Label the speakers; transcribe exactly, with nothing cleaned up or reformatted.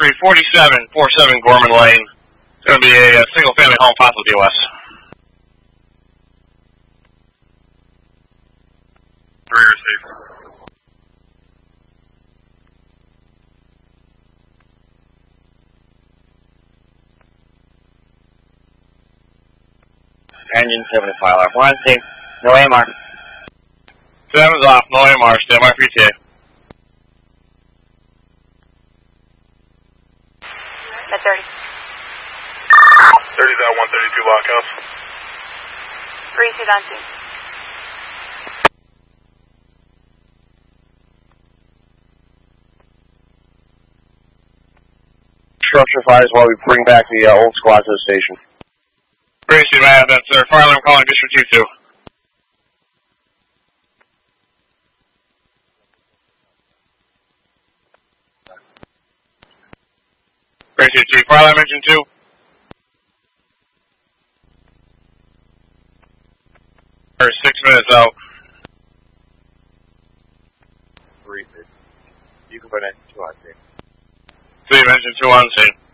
Speaker 1: three, forty-seven, forty-seven Gorman Lane. It's going to be a, a single-family home, possible D O S. Three received.
Speaker 2: Engine seventy-five off. One, six, no A M R.
Speaker 1: Seven's off, no A M R, stand by for E T A.
Speaker 3: At thirty.
Speaker 4: thirty's at one thirty-two blockhouse.
Speaker 3: Three, two, down two.
Speaker 2: Structure fires while we bring back the uh, old squad to the station.
Speaker 1: Gracie, may I have that, sir? Fire alarm calling District T two. Gracie, T, fire alarm engine two. Or six minutes out.
Speaker 2: Three, you can put it two on scene.
Speaker 1: Steve, engine two on scene.